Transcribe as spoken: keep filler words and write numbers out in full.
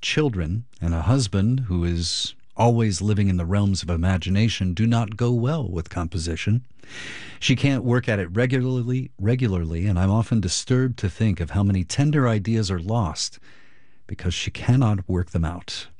children and a husband who is always living in the realms of imagination do not go well with composition. She can't work at it regularly, regularly, and I'm often disturbed to think of how many tender ideas are lost because she cannot work them out.